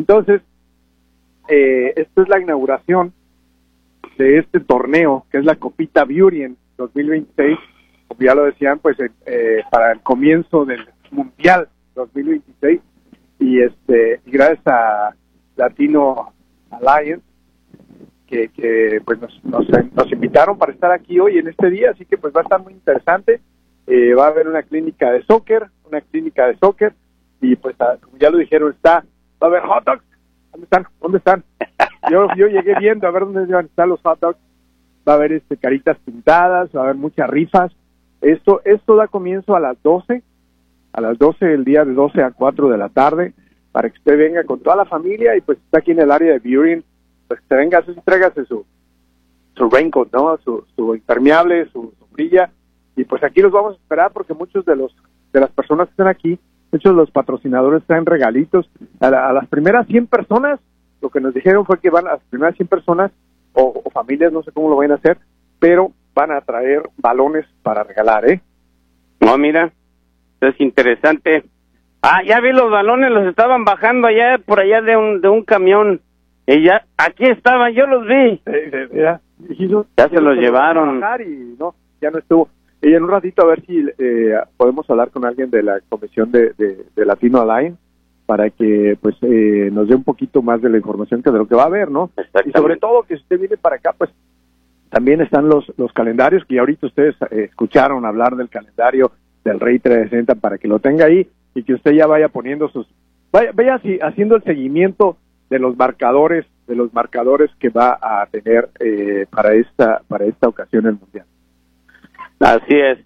Entonces, esto es la inauguración de este torneo, que es la Copita Burien 2026, como ya lo decían, pues para el comienzo del Mundial 2026, y gracias a Latino Alliance, que pues nos invitaron para estar aquí hoy en este día, así que pues va a estar muy interesante. Va a haber una clínica de soccer, y pues como ya lo dijeron, va a haber hot dogs. ¿Dónde están? Yo llegué viendo a ver dónde están los hot dogs. Va a haber caritas pintadas, va a haber muchas rifas. Esto da comienzo a las 12 el día de 12 a 4 de la tarde, para que usted venga con toda la familia, y pues está aquí en el área de Burien, pues que venga, tráigase su raincoat, ¿no? Su impermeable, su sombrilla, y pues aquí los vamos a esperar, porque muchos de las personas que están aquí, muchos de los patrocinadores traen regalitos. A las primeras 100 personas, lo que nos dijeron fue que van a las primeras 100 personas, o familias, no sé cómo lo van a hacer, pero van a traer balones para regalar, ¿eh? No, mira, es interesante. Ya vi los balones, los estaban bajando allá, por allá de un camión. Y ya, aquí estaban, yo los vi. Ya se los llevaron. Y no, ya no estuvo. Y en un ratito a ver si podemos hablar con alguien de la comisión de Latino Alliance, para que pues nos dé un poquito más de la información que de lo que va a haber, ¿no? Y sobre todo que si usted viene para acá, pues también están los calendarios, que ahorita ustedes escucharon hablar del calendario del Rey 360, para que lo tenga ahí, y que usted ya vaya poniendo vaya haciendo el seguimiento de los marcadores que va a tener para esta ocasión el Mundial. Así es.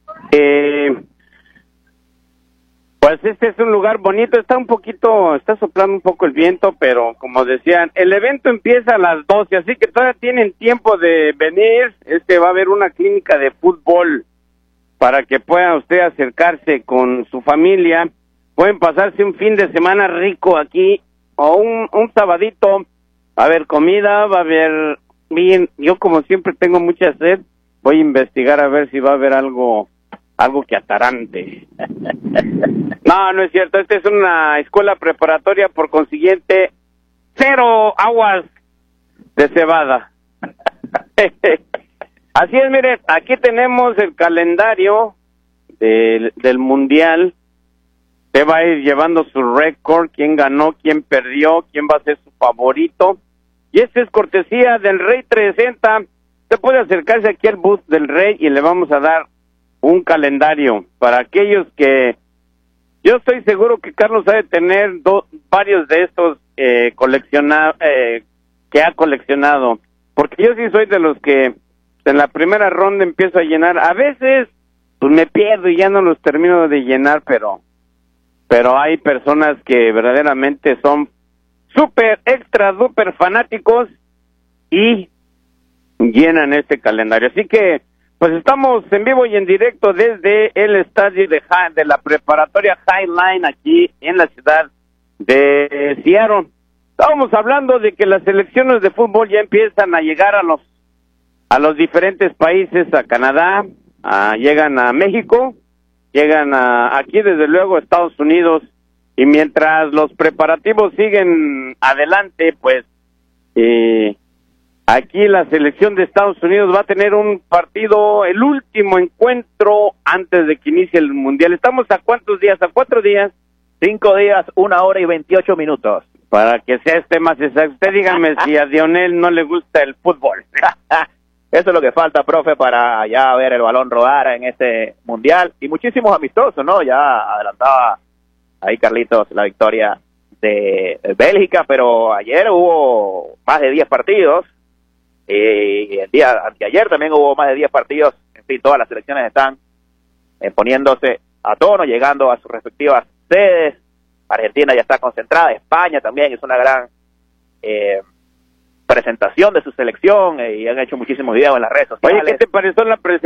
Pues este es un lugar bonito, está soplando un poco el viento, pero como decían, el evento empieza a las 12, así que todavía tienen tiempo de venir. Va a haber una clínica de fútbol para que pueda usted acercarse con su familia. Pueden pasarse un fin de semana rico aquí, o un sabadito. Va a haber comida, va a haber bien. Yo como siempre tengo mucha sed, voy a investigar a ver si va a haber algo que atarante. No es cierto, esta es una escuela preparatoria, por consiguiente, 0 aguas de cebada. Así es, mire, aquí tenemos el calendario del Mundial. Se va a ir llevando su récord, quién ganó, quién perdió, quién va a ser su favorito. Y este es cortesía del Rey 360. Se puede acercarse aquí al booth del Rey y le vamos a dar un calendario para aquellos que... Yo estoy seguro que Carlos ha de tener varios de estos que ha coleccionado, porque yo sí soy de los que en la primera ronda empiezo a llenar. A veces pues me pierdo y ya no los termino de llenar, pero hay personas que verdaderamente son súper, extra, duper fanáticos y llenan este calendario. Así que pues estamos en vivo y en directo desde el estadio de la preparatoria Highline, aquí en la ciudad de Seattle. Estábamos hablando de que las selecciones de fútbol ya empiezan a llegar a los diferentes países, a Canadá, llegan a México, llegan aquí desde luego a Estados Unidos, y mientras los preparativos siguen adelante, pues aquí la selección de Estados Unidos va a tener un partido, el último encuentro antes de que inicie el Mundial. ¿Estamos a cuántos días? ¿A 4 días? 5 días, 1 hora y 28 minutos. Para que sea más exacto. Usted dígame si a Dionel no le gusta el fútbol. Eso es lo que falta, profe, para ya ver el balón rodar en este Mundial. Y muchísimos amistosos, ¿no? Ya adelantaba ahí Carlitos la victoria de Bélgica, pero ayer hubo más de 10 partidos. Y el día anteayer también hubo más de 10 partidos. En fin, todas las selecciones están poniéndose a tono, llegando a sus respectivas sedes. Argentina ya está concentrada, España también es una gran presentación de su selección, y han hecho muchísimos videos en las redes sociales. Oye, ¿qué te pareció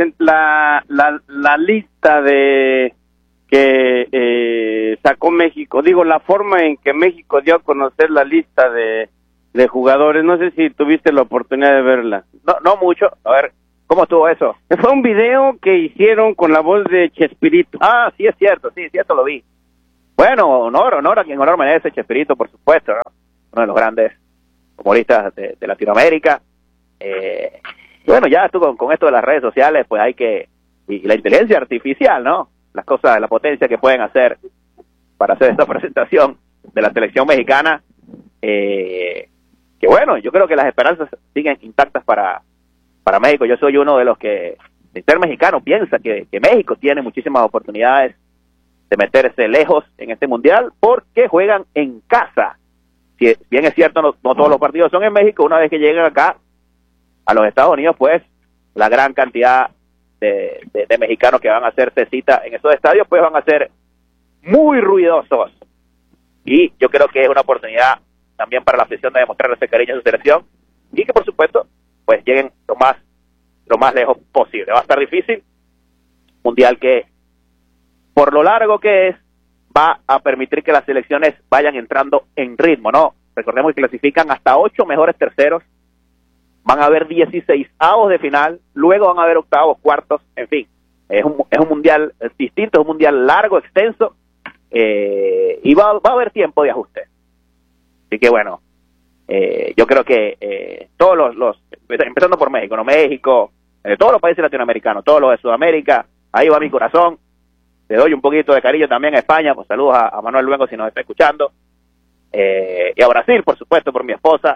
la lista de que sacó México? Digo, la forma en que México dio a conocer la lista de jugadores. No sé si tuviste la oportunidad de verla. No mucho. A ver, ¿cómo estuvo eso? Fue un video que hicieron con la voz de Chespirito. Sí es cierto, sí, eso lo vi. Bueno, honor a quien honor merece, Chespirito, por supuesto, ¿no? uno de los grandes humoristas de Latinoamérica. Bueno, ya tú con esto de las redes sociales, pues hay que, y la inteligencia artificial, ¿no? Las cosas, la potencia que pueden hacer para hacer esta presentación de la selección mexicana, que bueno, yo creo que las esperanzas siguen intactas para México. Yo soy uno de los que, de ser mexicano, piensa que México tiene muchísimas oportunidades de meterse lejos en este mundial porque juegan en casa. Si bien es cierto, no todos los partidos son en México, una vez que llegan acá a los Estados Unidos, pues la gran cantidad de mexicanos que van a hacerse cita en esos estadios, pues van a ser muy ruidosos. Y yo creo que es una oportunidad también para la afición de demostrar ese cariño a su selección y que, por supuesto, pues lleguen lo más lejos posible. Va a estar difícil, mundial que, por lo largo que es, va a permitir que las selecciones vayan entrando en ritmo, ¿no? Recordemos que clasifican hasta 8 mejores terceros, van a haber 16avos de final, luego van a haber octavos, cuartos, en fin, es un mundial distinto, es un mundial largo, extenso, y va a haber tiempo de ajuste. Así que bueno, yo creo que todos los empezando por México, ¿no? México, todos los países latinoamericanos, todos los de Sudamérica, ahí va mi corazón. Le doy un poquito de cariño también a España, pues saludos a Manuel Luengo si nos está escuchando, y a Brasil, por supuesto, por mi esposa.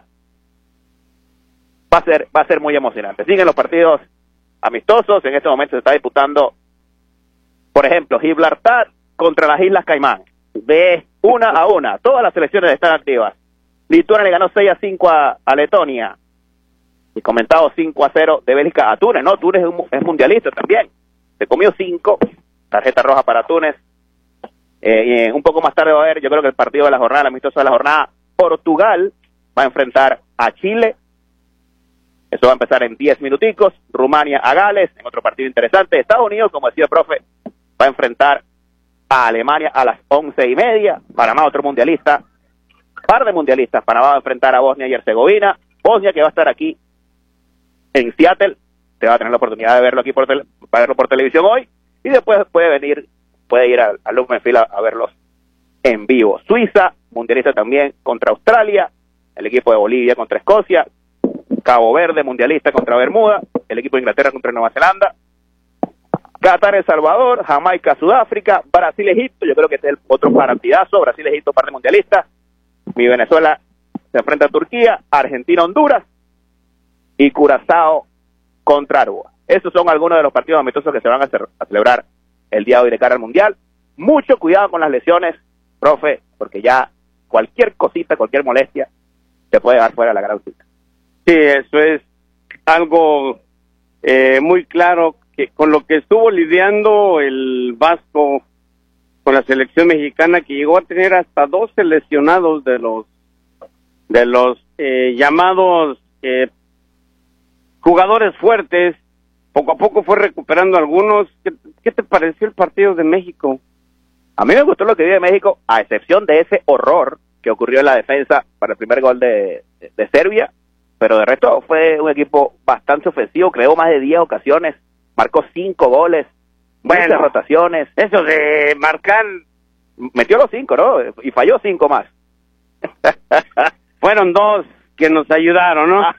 Va a ser muy emocionante. Siguen los partidos amistosos. En este momento se está disputando, por ejemplo, Gibraltar contra las Islas Caimán, de 1-1. Todas las selecciones están activas. Lituania le ganó 6-5 a Letonia, y comentado 5-0 de Bélgica a Túnez, ¿no? Túnez es mundialista también, se comió 5, tarjeta roja para Túnez. Y un poco más tarde va a haber, yo creo que el partido de la jornada, el amistoso de la jornada, Portugal va a enfrentar a Chile. Eso va a empezar en 10 minuticos. Rumania a Gales, en otro partido interesante. Estados Unidos, como decía el profe, va a enfrentar a Alemania a las 11:30. Panamá, otro mundialista, par de mundialistas. Panamá va a enfrentar a Bosnia y Herzegovina. Bosnia, que va a estar aquí en Seattle, te va a tener la oportunidad de verlo aquí verlo por televisión hoy, y después puede ir al Lumenfield a verlos en vivo. Suiza, mundialista también, contra Australia. El equipo de Bolivia contra Escocia. Cabo Verde, mundialista, contra Bermuda. El equipo de Inglaterra contra Nueva Zelanda. Qatar, El Salvador. Jamaica, Sudáfrica. Brasil, Egipto. Yo creo que este es el otro partidazo. Brasil, Egipto, par de mundialistas. Mi Venezuela se enfrenta a Turquía. Argentina, Honduras. Y Curazao contra Aruba. Esos son algunos de los partidos amistosos que se van a celebrar el día de hoy de cara al mundial. Mucho cuidado con las lesiones, profe, porque ya cualquier cosita, cualquier molestia, te puede dar fuera de la gran cita. Sí, eso es algo muy claro, que con lo que estuvo lidiando el Vasco con la selección mexicana, que llegó a tener hasta 12 lesionados de los llamados jugadores fuertes. Poco a poco fue recuperando algunos. ¿Qué te pareció el partido de México? A mí me gustó lo que vi de México, a excepción de ese horror que ocurrió en la defensa para el primer gol de Serbia, pero de resto fue un equipo bastante ofensivo, creó más de 10 ocasiones, marcó 5 goles, muchas rotaciones. Eso de marcar, metió los 5, ¿no? Y falló 5 más. Fueron 2 que nos ayudaron, ¿no?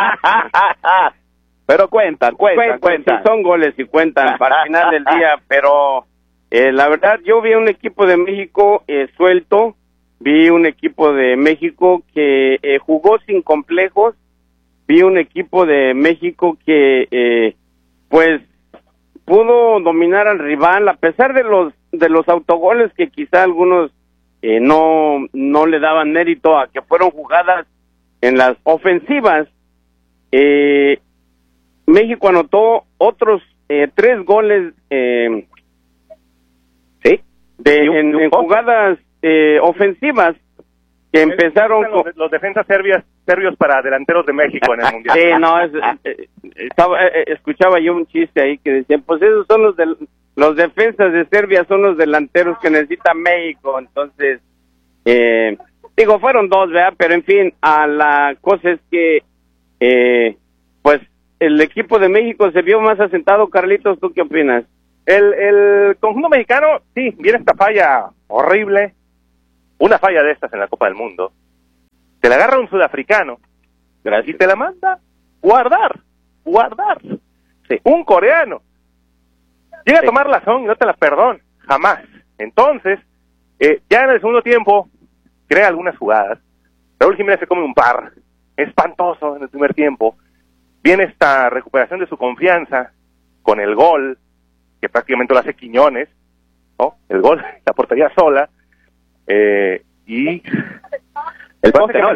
Pero cuentan. Sí, son goles y cuentan para el final del día, pero la verdad yo vi un equipo de México suelto, vi un equipo de México que jugó sin complejos, vi un equipo de México que pues pudo dominar al rival a pesar de los autogoles que quizá algunos no le daban mérito a que fueron jugadas en las ofensivas. México anotó otros 3 goles sí, en jugadas ofensivas que empezaron los defensas serbios para delanteros de México en el mundial. Sí, no, escuchaba yo un chiste ahí que decían, pues esos son los defensas de Serbia, son los delanteros que necesita México. Entonces fueron 2, ¿verdad? Pero en fin, la cosa es que pues el equipo de México se vio más asentado. Carlitos, ¿tú qué opinas? El conjunto mexicano, sí, viene esta falla horrible, una falla de estas en la Copa del Mundo, te la agarra un sudafricano y te la manda guardar. Sí. Un coreano llega a tomar la razón y no te la perdona, jamás. Entonces, ya en el segundo tiempo, crea algunas jugadas. Raúl Jiménez se come un par, espantoso en el primer tiempo. Viene esta recuperación de su confianza con el gol, que prácticamente lo hace Quiñones, ¿no? El gol, la portería sola, y... El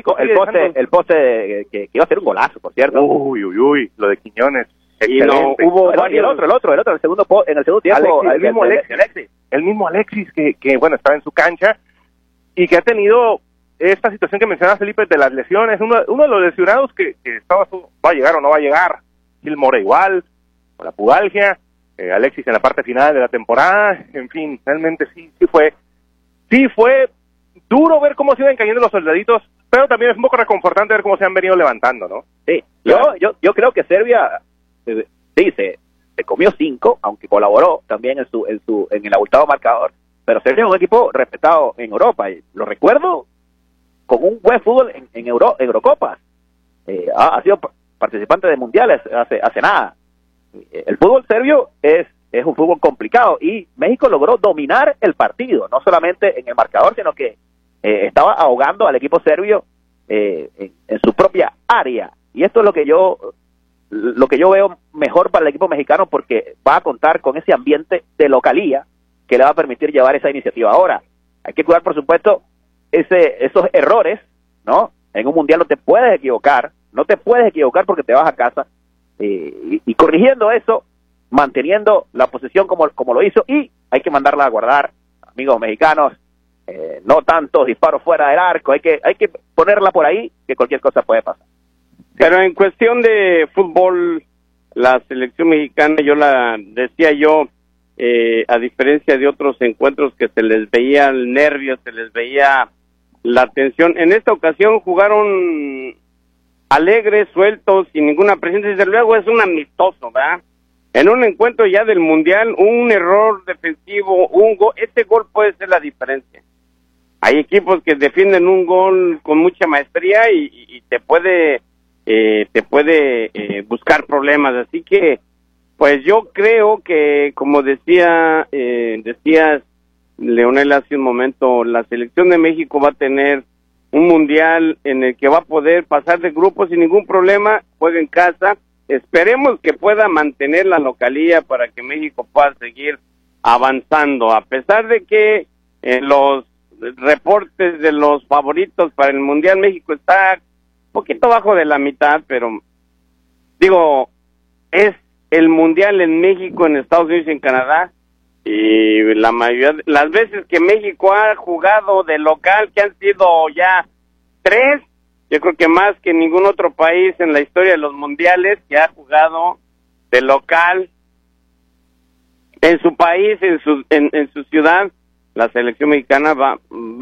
poste que iba a ser un golazo, por cierto. Uy, lo de Quiñones. Y no, hubo y el otro, en el segundo tiempo, el mismo Alexis que bueno, estaba en su cancha y que ha tenido esta situación que mencionaba Felipe de las lesiones, uno de los lesionados que estaba, va a llegar o no va a llegar, Gilmore igual, con la pubalgia, Alexis en la parte final de la temporada, en fin, realmente sí fue duro ver cómo se iban cayendo los soldaditos, pero también es un poco reconfortante ver cómo se han venido levantando, ¿no? Sí, yo creo que Serbia se comió 5, aunque colaboró también en el abultado marcador, pero Serbia es un equipo respetado en Europa, y lo recuerdo con un buen fútbol en Eurocopas, ha sido participante de mundiales hace nada. El fútbol serbio es un fútbol complicado y México logró dominar el partido, no solamente en el marcador, sino que estaba ahogando al equipo serbio en su propia área, y esto es lo que yo veo mejor para el equipo mexicano, porque va a contar con ese ambiente de localía que le va a permitir llevar esa iniciativa. Ahora, hay que cuidar, por supuesto, esos errores, ¿no? En un mundial no te puedes equivocar porque te vas a casa, y corrigiendo eso, manteniendo la posición como lo hizo, y hay que mandarla a guardar, amigos mexicanos, no tantos disparos fuera del arco, hay que ponerla por ahí, que cualquier cosa puede pasar. Pero en cuestión de fútbol, la selección mexicana, a diferencia de otros encuentros que se les veía el nervio, se les veía la tensión, en esta ocasión jugaron alegres, sueltos, sin ninguna presión. Desde luego es un amistoso, ¿verdad? En un encuentro ya del Mundial, un error defensivo, este gol puede ser la diferencia. Hay equipos que defienden un gol con mucha maestría y te puede buscar problemas, así que pues yo creo que, como decías Leonel hace un momento, la selección de México va a tener un mundial en el que va a poder pasar de grupos sin ningún problema, juega en casa, esperemos que pueda mantener la localía para que México pueda seguir avanzando, a pesar de que los reportes de los favoritos para el mundial, México está un poquito bajo de la mitad, pero digo, es el mundial en México, en Estados Unidos y en Canadá, y la mayoría, las veces que México ha jugado de local, que han sido ya 3, yo creo que más que ningún otro país en la historia de los mundiales que ha jugado de local en su país, en su ciudad, la selección mexicana va,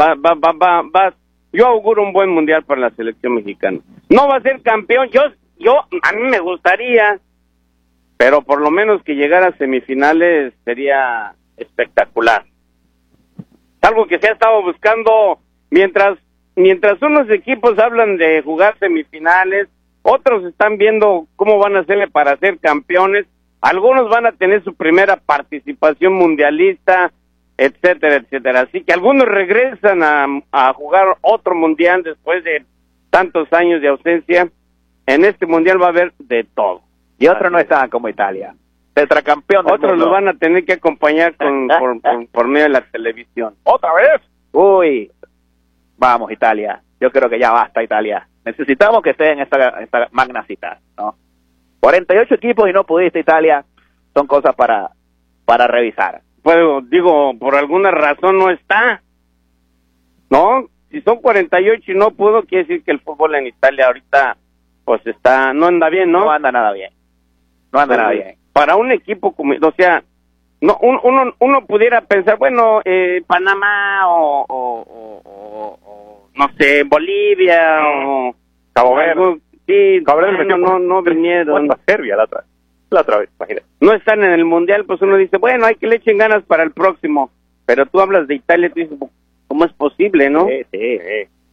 yo auguro un buen mundial para la selección mexicana. No va a ser campeón, a mí me gustaría, pero por lo menos que llegara a semifinales sería espectacular. Algo que se ha estado buscando mientras unos equipos hablan de jugar semifinales, otros están viendo cómo van a hacerle para ser campeones, algunos van a tener su primera participación mundialista, etcétera, etcétera. Así que algunos regresan a jugar otro mundial después de tantos años de ausencia. En este mundial va a haber de todo. Y otros no están como Italia, tetracampeón del otros mundo. Los van a tener que acompañar por medio de la televisión. ¿Otra vez? Uy, vamos Italia, yo creo que ya basta Italia. Necesitamos que esté en esta magna cita, ¿no? 48 equipos y no pudiste Italia, son cosas para revisar. Pues digo, por alguna razón no está, ¿no? Si son 48 y no pudo, quiere decir que el fútbol en Italia ahorita pues no anda bien, ¿no? No anda nada bien. Para un equipo como, o sea, no, uno pudiera pensar, bueno, Panamá o no sé, Bolivia o Cabo Verde. Sí, Cabo Verde no vinieron. Bueno, Serbia la otra vez, imagínate. No están en el mundial, pues uno dice, bueno, hay que le echen ganas para el próximo. Pero tú hablas de Italia, tú dices, ¿cómo es posible, no? Sí.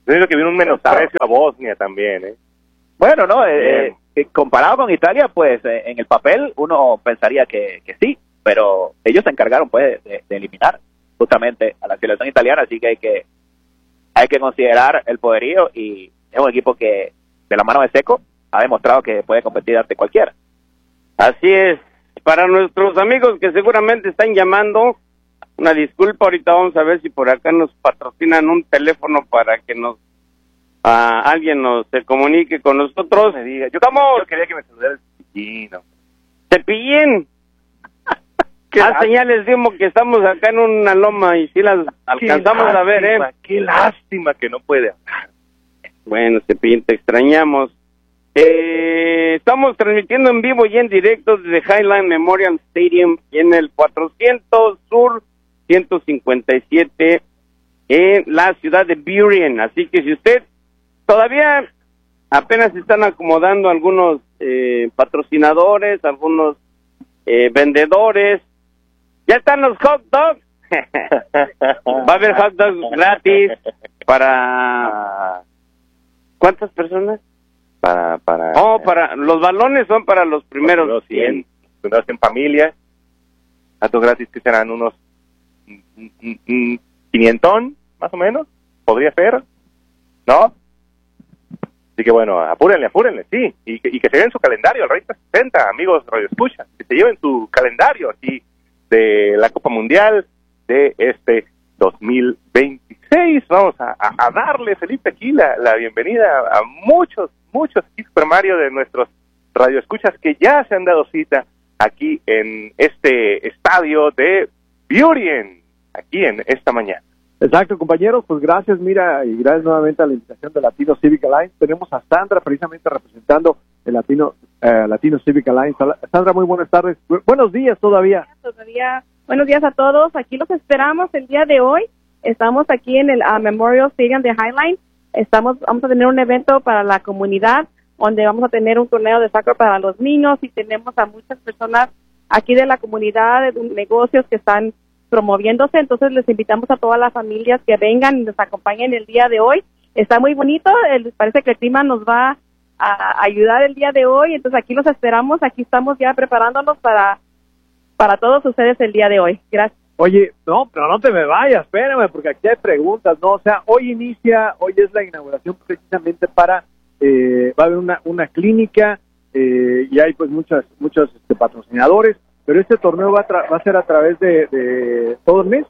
Yo digo que viene un menosprecio a Bosnia también, ¿eh? Bueno, no, comparado con Italia, pues en el papel uno pensaría que sí, pero ellos se encargaron pues de eliminar justamente a la selección italiana, así que hay que considerar el poderío, y es un equipo que de la mano de Seco ha demostrado que puede competir ante cualquiera. Así es. Para nuestros amigos que seguramente están llamando, una disculpa, ahorita vamos a ver si por acá nos patrocinan un teléfono para que alguien se comunique con nosotros. Me diga, yo quería que me saludara el Cepillín. Cepillín. Señales dimos que estamos acá en una loma y si las alcanzamos a ver, ¿eh? Qué lástima que no puede hablar. Bueno, Cepillín, te extrañamos. Estamos transmitiendo en vivo y en directo desde Highline Memorial Stadium y en el 400 Sur 157 en la ciudad de Burien. Así que si usted todavía apenas están acomodando algunos patrocinadores, algunos vendedores, ya están los hot dogs. Va a haber hot dogs gratis para ¿cuántas personas? Para los balones son para los primeros 100. Primeros en familia. Datos gratis que serán unos 500 más o menos. Podría ser, ¿no? Así que bueno, apúrenle, sí. Y que se lleven su calendario al Rey 60, amigos Radio Escucha. Que se lleven su calendario aquí de la Copa Mundial de este 2026. Vamos a darle, Felipe, aquí la bienvenida a muchos aquí, Super Mario, de nuestros radioescuchas que ya se han dado cita aquí en este estadio de Burien, aquí en esta mañana. Exacto, compañeros, pues gracias, mira, y gracias nuevamente a la invitación de Latino Civic Alliance. Tenemos a Sandra precisamente representando el Latino Civic Alliance. Sandra, muy buenas tardes. Buenos días todavía. Buenos días a todos. Aquí los esperamos el día de hoy. Estamos aquí en el Memorial Stadium de Highline. Vamos a tener un evento para la comunidad donde vamos a tener un torneo de soccer para los niños, y tenemos a muchas personas aquí de la comunidad, de negocios que están promoviéndose. Entonces les invitamos a todas las familias que vengan y nos acompañen el día de hoy. Está muy bonito, parece que el clima nos va a ayudar el día de hoy, entonces aquí los esperamos, aquí estamos ya preparándonos para todos ustedes el día de hoy. Gracias. Oye, no, pero no te me vayas, espérame, porque aquí hay preguntas, ¿no? O sea, hoy es la inauguración precisamente para, va a haber una clínica, y hay pues muchos patrocinadores, pero este torneo va a ser a través de todo el mes.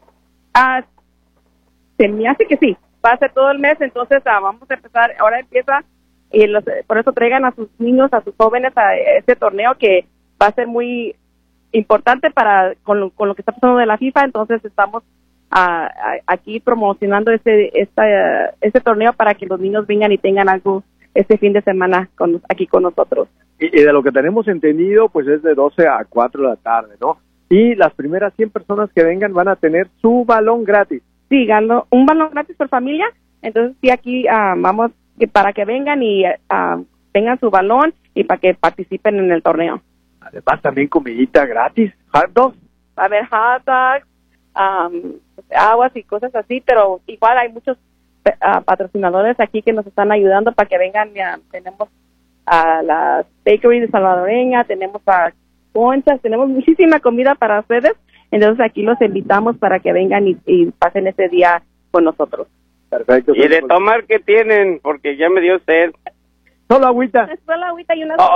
Se me hace que sí, va a ser todo el mes, entonces vamos a empezar, ahora empieza, y por eso traigan a sus niños, a sus jóvenes a este torneo que va a ser muy importante con lo que está pasando de la FIFA. Entonces estamos aquí promocionando este torneo para que los niños vengan y tengan algo este fin de semana aquí con nosotros. Y de lo que tenemos entendido, pues es de 12 a 4 de la tarde, ¿no? Y las primeras 100 personas que vengan van a tener su balón gratis. Sí, un balón gratis por familia. Entonces sí, aquí vamos para que vengan y tengan su balón y para que participen en el torneo. Además, también comidita gratis, hot dogs. Va a haber hot dogs, aguas y cosas así, pero igual hay muchos patrocinadores aquí que nos están ayudando para que vengan. Tenemos a la Bakery de Salvadoreña, tenemos a Conchas, tenemos muchísima comida para ustedes. Entonces aquí los invitamos para que vengan y pasen ese día con nosotros. Perfecto. ¿Y de tomar qué tienen? Porque ya me dio sed. Solo agüita. Solo agüita y una...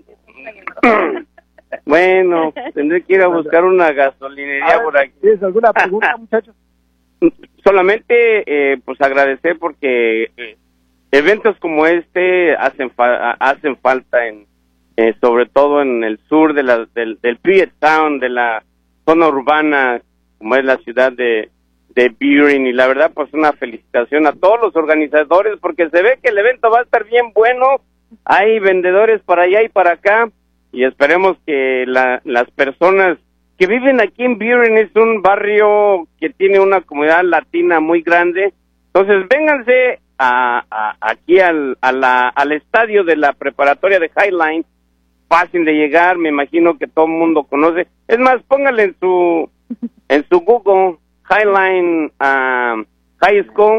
Bueno, tendré que ir a buscar una gasolinería por aquí. ¿Tienes alguna pregunta, muchachos? Solamente, pues agradecer porque eventos como este hacen falta sobre todo en el sur del Puget Sound, de la zona urbana, como es la ciudad de Burien, y la verdad, pues una felicitación a todos los organizadores, porque se ve que el evento va a estar bien bueno. Hay vendedores para allá y para acá, y esperemos que las personas que viven aquí en Burien, es un barrio que tiene una comunidad latina muy grande, entonces vénganse aquí al estadio de la preparatoria de Highline, fácil de llegar, me imagino que todo el mundo conoce. Es más, póngale en su Google Highline High School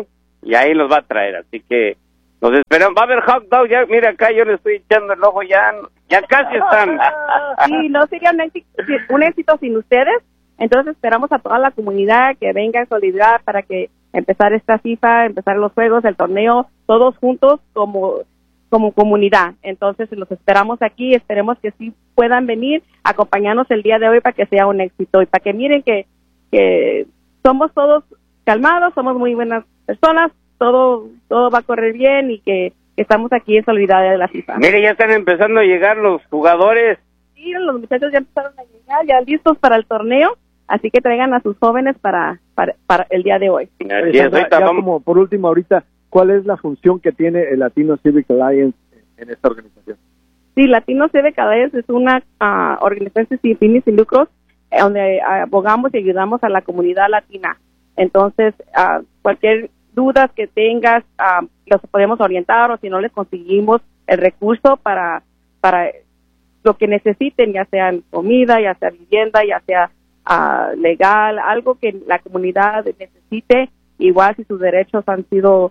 y ahí los va a traer, así que nos esperamos. Va a haber hot dog, ya, mira acá, yo le estoy echando el ojo, ya casi están. Sí, no sería un éxito sin ustedes, entonces esperamos a toda la comunidad que venga en solidaridad para que empezar esta FIFA, empezar los juegos, el torneo, todos juntos como comunidad. Entonces los esperamos aquí, esperemos que sí puedan venir, acompañarnos el día de hoy para que sea un éxito y para que miren que somos todos calmados, somos muy buenas personas, todo va a correr bien y que estamos aquí en solidaridad de la FIFA. Mire, ya están empezando a llegar los jugadores. Sí, los muchachos ya empezaron a llegar, ya listos para el torneo, así que traigan a sus jóvenes para el día de hoy. Así es, ahorita ya vamos. como por último, ahorita, ¿cuál es la función que tiene el Latino Civic Alliance en esta organización? Sí, Latino Civic Alliance es una organización sin fines y lucros donde abogamos y ayudamos a la comunidad latina. Entonces, cualquier dudas que tengas, los podemos orientar, o si no les conseguimos el recurso para lo que necesiten, ya sea comida, ya sea vivienda, ya sea legal, algo que la comunidad necesite, igual si sus derechos han sido,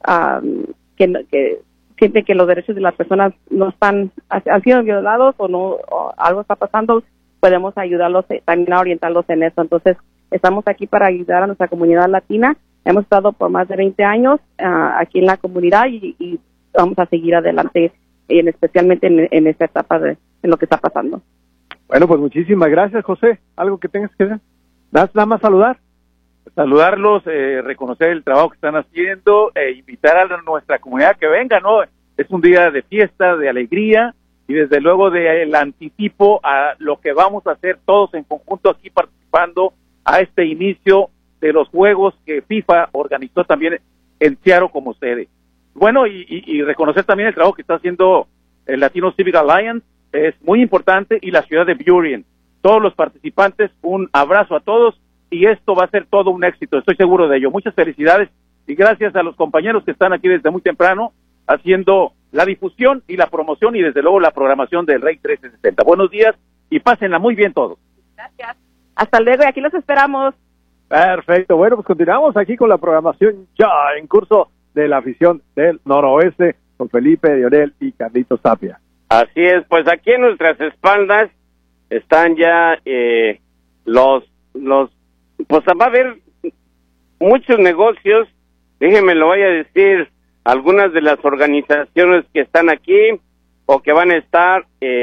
que sienten que los derechos de las personas no han sido violados o algo está pasando, podemos ayudarlos, también a orientarlos en eso. Entonces, estamos aquí para ayudar a nuestra comunidad latina. Hemos estado por más de 20 años aquí en la comunidad y vamos a seguir adelante, especialmente en esta etapa en lo que está pasando. Bueno, pues muchísimas gracias, José. ¿Algo que tengas que decir? Nada más saludar. Saludarlos, reconocer el trabajo que están haciendo, invitar a nuestra comunidad que venga, ¿no? Es un día de fiesta, de alegría, y desde luego el anticipo a lo que vamos a hacer todos en conjunto aquí participando a este inicio de los juegos que FIFA organizó también en Seattle como sede. Bueno, y reconocer también el trabajo que está haciendo el Latino Civic Alliance, es muy importante, y la ciudad de Burien. Todos los participantes, un abrazo a todos, y esto va a ser todo un éxito, estoy seguro de ello. Muchas felicidades, y gracias a los compañeros que están aquí desde muy temprano, haciendo la difusión y la promoción, y desde luego la programación del Rey 1360. Buenos días, y pásenla muy bien todos. Gracias. Hasta luego, y aquí los esperamos. Perfecto, bueno, pues continuamos aquí con la programación ya en curso de la afición del Noroeste, con Felipe Dionel y Carlitos Tapia. Así es, pues aquí en nuestras espaldas están ya pues va a haber muchos negocios, déjenme lo voy a decir, algunas de las organizaciones que están aquí o que van a estar,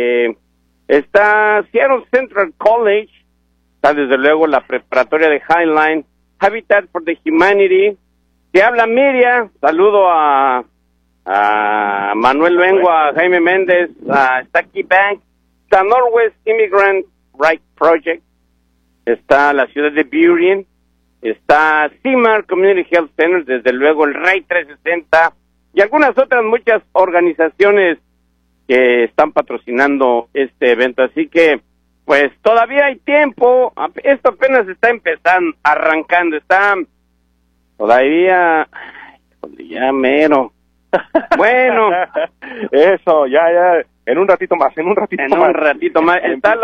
está Seattle Central College, está desde luego la preparatoria de Highline, Habitat for the Humanity, te habla Miriam, saludo a Manuel Lengua, a Jaime Méndez, está Key Bank, está Northwest Immigrant Right Project, está la ciudad de Burien, está CIMAR Community Health Center, desde luego el Rey 360 y algunas otras muchas organizaciones que están patrocinando este evento, así que pues todavía hay tiempo, esto apenas está empezando, arrancando, está todavía, ya mero. Bueno, eso, ya, en un ratito más. Está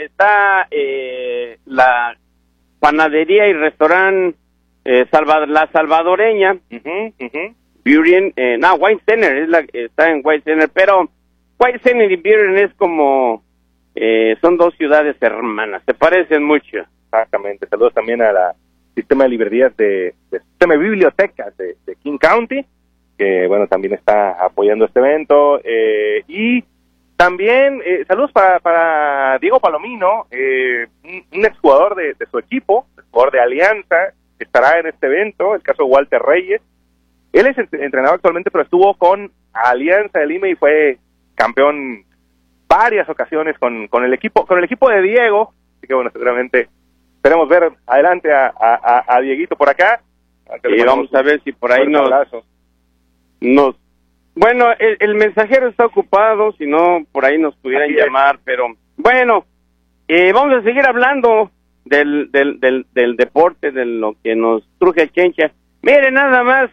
la panadería y restaurante La Salvadoreña, Burien, White Center, está en White Center, pero White Center y Burien es como, son dos ciudades hermanas, se parecen mucho. Exactamente, saludos también a la sistema de librerías sistema de bibliotecas de King County, que bueno, también está apoyando este evento, y también saludos para Diego Palomino, un exjugador de su equipo, jugador de Alianza, que estará en este evento, el caso de Walter Reyes. Él es entrenador actualmente, pero estuvo con Alianza de Lima y fue campeón varias ocasiones con el equipo de Diego, así que bueno, seguramente esperemos ver adelante a Dieguito por acá. Y vamos a ver si por ahí bueno, el mensajero está ocupado, si no, por ahí nos pudieran llamar, pero bueno, vamos a seguir hablando del deporte, de lo que nos truje Chencha. Mire nada más,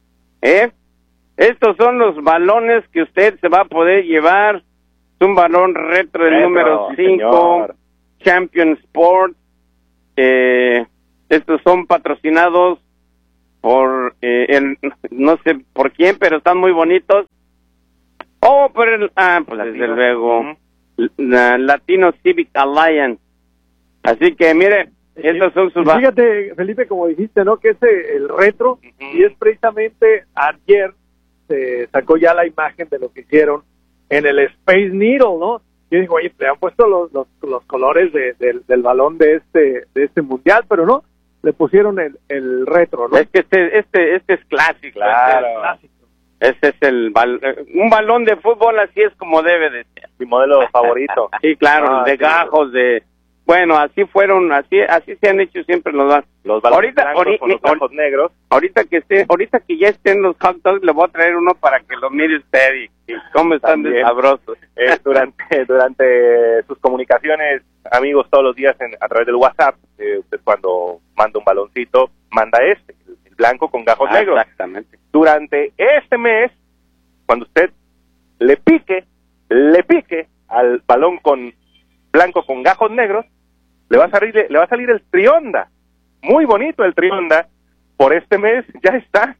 estos son los balones que usted se va a poder llevar. Es un balón retro del número 5, Champion Sport. Estos son patrocinados por no sé por quién, pero están muy bonitos. Oh, pero pues desde luego, la Latino Civic Alliance. Así que mire, estos son sus... Fíjate, Felipe, como dijiste, ¿no? Que el retro, y es precisamente ayer se sacó ya la imagen de lo que hicieron en el Space Needle, ¿no? Yo digo, oye, le han puesto los colores del balón de este mundial, pero no, le pusieron el retro, ¿no? Es que este es clásico. Claro. Este es un balón de fútbol, así es como debe de ser. Mi modelo favorito. Sí, claro, de gajos, bueno, así fueron, así se han hecho siempre los balones blancos con los gajos negros. Ahorita que ya estén los hot dogs, le voy a traer uno para que los mire usted y cómo están de sabrosos. Durante sus comunicaciones, amigos, todos los días a través del WhatsApp, usted cuando manda un baloncito, manda el blanco con gajos negros. Exactamente. Durante este mes, cuando usted le pique al balón con blanco con gajos negros, le va a salir el Trionda. Muy bonito el Trionda. Por este mes ya está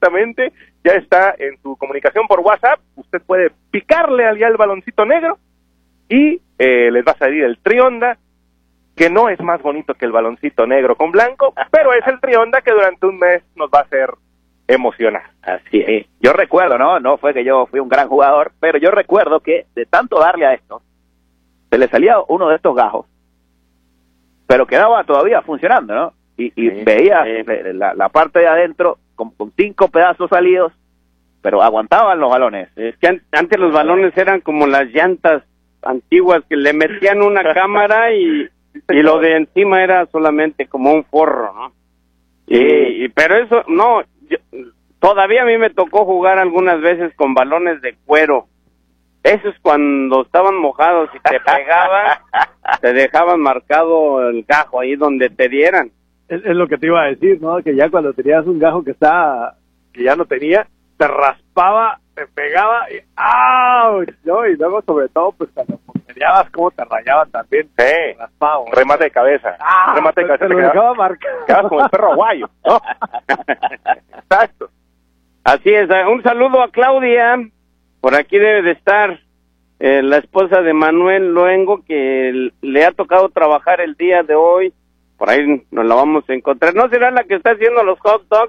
en su comunicación por WhatsApp. Usted puede picarle allá el baloncito negro y les va a salir el Trionda, que no es más bonito que el baloncito negro con blanco, pero es el Trionda que durante un mes nos va a hacer emocionar. Así es. Yo recuerdo, no fue que yo fui un gran jugador, pero yo recuerdo que de tanto darle a esto, se le salía uno de estos gajos, pero quedaba todavía funcionando, ¿no? Y veía la parte de adentro con 5 pedazos salidos, pero aguantaban los balones. Es que antes los balones eran como las llantas antiguas que le metían una cámara y lo de encima era solamente como un forro, ¿no? Pero eso, no, todavía a mí me tocó jugar algunas veces con balones de cuero. Eso es cuando estaban mojados y te pegaban, te dejaban marcado el gajo ahí donde te dieran. Es lo que te iba a decir, ¿no? Que ya cuando tenías un gajo que ya no tenía, te raspaba, te pegaba y ¡au! ¿No? Y luego, sobre todo, pues cuando peleabas, cómo te rayaban también. Sí. Raspado. Remate de cabeza. Remate de cabeza. Te lo dejaba marcado. Quedabas como el perro aguayo, ¿no? Exacto. Así es. Un saludo a Claudia. Por aquí debe de estar la esposa de Manuel Luengo, que le ha tocado trabajar el día de hoy. Por ahí nos la vamos a encontrar. ¿No será la que está haciendo los hot dogs?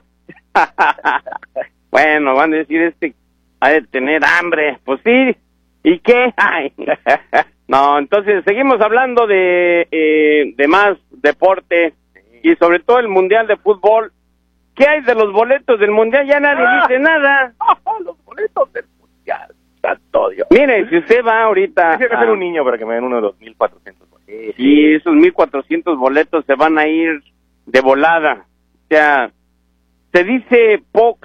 Bueno, van a decir, ha de tener hambre. Pues sí. ¿Y qué? Ay. No, entonces seguimos hablando de más deporte y sobre todo el Mundial de Fútbol. ¿Qué hay de los boletos del Mundial? Ya nadie dice nada. Los boletos del Mundial. Santo Dios. Mire, si usted va ahorita... Quisiera ser un niño para que me den uno de los 1,400 boletos. Y esos 1,400 boletos se van a ir de volada. O sea, se dice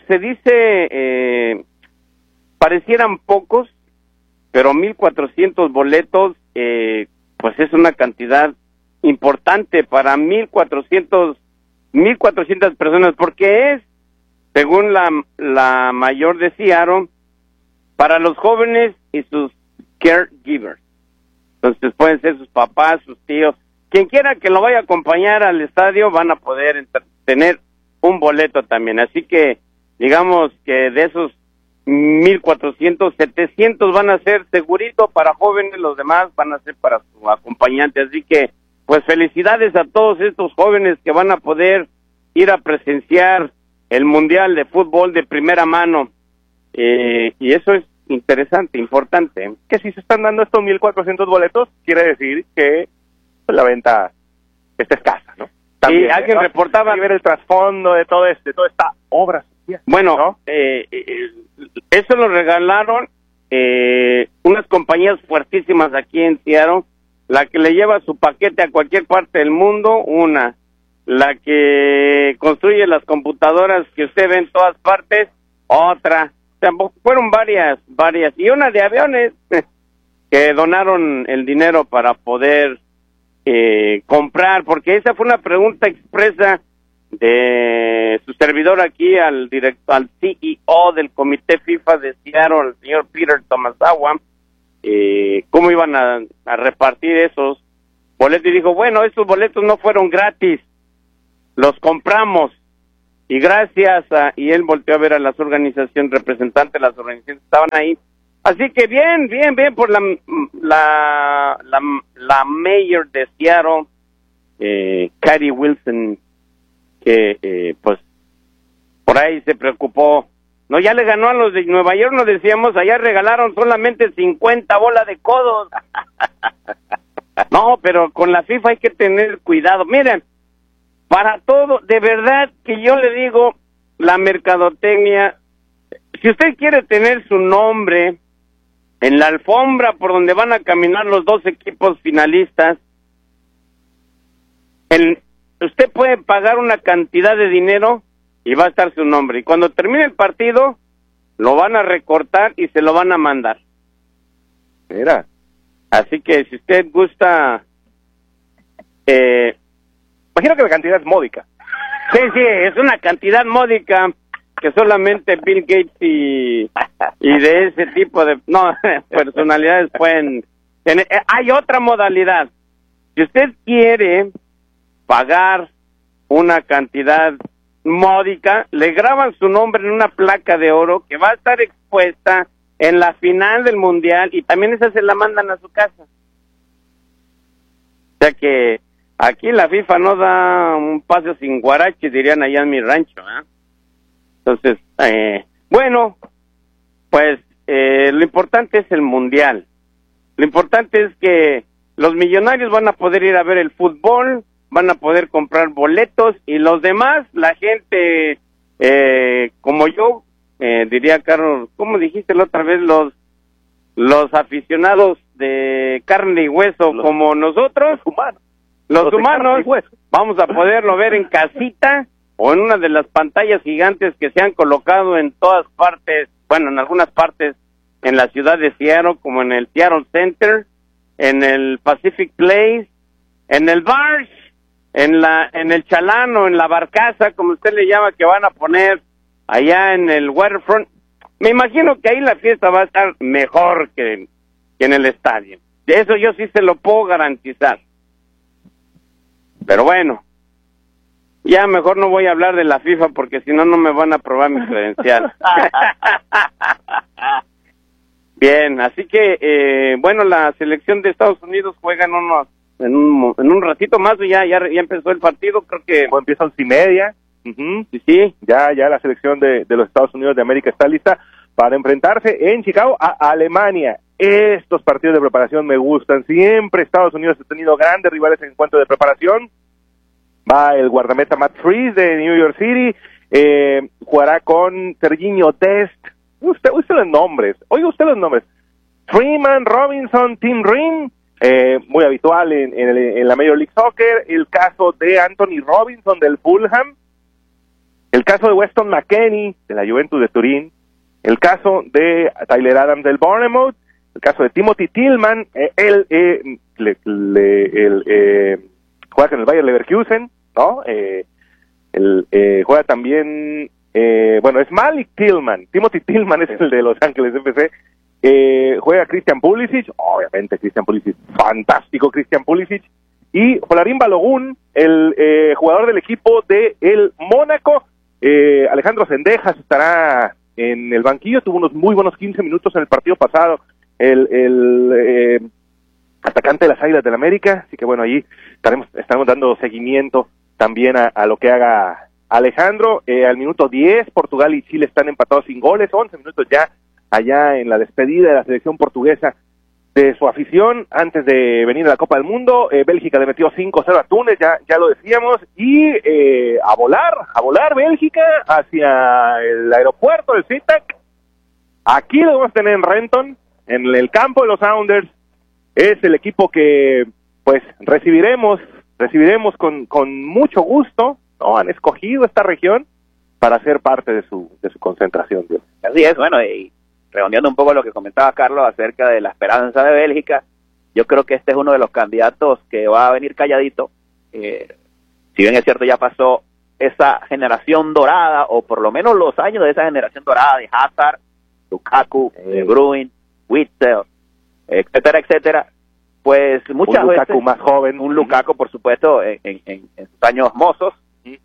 parecieran pocos, pero 1,400 boletos, pues es una cantidad importante para 1,400 personas, porque es, según la mayor de Seattle, para los jóvenes y sus caregivers. Entonces pueden ser sus papás, sus tíos, quien quiera que lo vaya a acompañar al estadio, van a poder tener un boleto también. Así que, digamos que de esos 1,400, 700 van a ser segurito para jóvenes, los demás van a ser para su acompañante. Así que, pues felicidades a todos estos jóvenes que van a poder ir a presenciar el Mundial de Fútbol de primera mano. Y eso es interesante, importante. Que si se están dando estos 1,400 boletos, quiere decir que pues, la venta está escasa, ¿no? También, y alguien reportaba... Hay que ver el trasfondo de toda esta obra social. Bueno, ¿no? Eso lo regalaron unas compañías fuertísimas aquí en Seattle. La que le lleva su paquete a cualquier parte del mundo, la que construye las computadoras que usted ve en todas partes, otra. O sea, fueron varias, y una de aviones que donaron el dinero para poder comprar, porque esa fue una pregunta expresa de su servidor aquí al CEO del Comité FIFA de Seattle, el señor Peter Tomasawa, cómo iban a repartir esos boletos, y dijo, bueno, estos boletos no fueron gratis, los compramos, y gracias a, y él volteó a ver a las organizaciones, representantes de las organizaciones que estaban ahí. Así que bien por la mayor de Seattle, Katie Wilson, que pues por ahí se preocupó. No, ya le ganó a los de Nueva York, nos decíamos, allá regalaron solamente 50 bolas de codos. No, pero con la FIFA hay que tener cuidado. Miren, para todo, de verdad que yo le digo, la mercadotecnia, si usted quiere tener su nombre en la alfombra por donde van a caminar los dos equipos finalistas, usted puede pagar una cantidad de dinero y va a estar su nombre. Y cuando termine el partido, lo van a recortar y se lo van a mandar. Mira. Así que si usted gusta... imagino que la cantidad es módica. Sí, es una cantidad módica que solamente Bill Gates y de ese tipo de personalidades pueden tener. Hay otra modalidad. Si usted quiere pagar una cantidad módica, le graban su nombre en una placa de oro que va a estar expuesta en la final del mundial y también esa se la mandan a su casa. O sea que aquí la FIFA no da un paseo sin guaraches, dirían allá en mi rancho, ¿eh? Entonces, bueno, pues lo importante es el mundial. Lo importante es que los millonarios van a poder ir a ver el fútbol, van a poder comprar boletos y los demás, la gente como yo, diría Carlos, ¿cómo dijiste la otra vez? Los aficionados de carne y hueso como nosotros, los humanos, vamos a poderlo ver en casita o en una de las pantallas gigantes que se han colocado en todas partes, bueno, en algunas partes en la ciudad de Seattle, como en el Seattle Center, en el Pacific Place, en el Barge, en el Chalano, en la Barcaza, como usted le llama, que van a poner allá en el Waterfront. Me imagino que ahí la fiesta va a estar mejor que en el estadio. De eso yo sí se lo puedo garantizar. Pero bueno, ya mejor no voy a hablar de la FIFA porque si no, no me van a aprobar mi credencial. Bien, así que, bueno, la selección de Estados Unidos juega en un ratito más, ya empezó el partido, creo que... Pues empieza 11:30. Sí. Ya la selección de los Estados Unidos de América está lista para enfrentarse en Chicago a Alemania. Estos partidos de preparación me gustan. Siempre Estados Unidos ha tenido grandes rivales en cuanto de preparación. Va el guardameta Matt Freese de New York City. Jugará con Serginho Dest. Usted los nombres. Oiga usted los nombres. Freeman, Robinson, Tim Ring. Muy habitual en la Major League Soccer. El caso de Anthony Robinson del Fulham. El caso de Weston McKennie de la Juventus de Turín. El caso de Tyler Adams del Bournemouth. El caso de Timothy Tillman. Juega con el Bayer Leverkusen, ¿no? Juega también, es Malik Tillman. Timothy Tillman es el de Los Ángeles FC. Juega Christian Pulisic, obviamente Christian Pulisic, fantástico Christian Pulisic. Y Folarín Balogun, el jugador del equipo de el Mónaco. Alejandro Sendejas estará en el banquillo, tuvo unos muy buenos 15 minutos en el partido pasado. El atacante de las Águilas del América, así que bueno, allí estaremos dando seguimiento también a lo que haga Alejandro. Al minuto 10, Portugal y Chile están empatados sin goles, 11 minutos ya allá en la despedida de la selección portuguesa de su afición antes de venir a la Copa del Mundo. Bélgica le metió 5-0 a Túnez, ya lo decíamos, y a volar Bélgica hacia el aeropuerto del SeaTac. Aquí lo vamos a tener en Renton, en el campo de los Sounders. Es el equipo que pues recibiremos con mucho gusto, ¿no? Han escogido esta región para ser parte de su concentración. Así es, bueno, y redondeando un poco lo que comentaba Carlos acerca de la esperanza de Bélgica, yo creo que este es uno de los candidatos que va a venir calladito. Si bien es cierto, ya pasó esa generación dorada, o por lo menos los años de esa generación dorada de Hazard, Lukaku, De Bruyne, Witzel, etcétera, pues muchas veces... Un Lukaku más joven. Un Lukaku, por supuesto, en sus años mozos.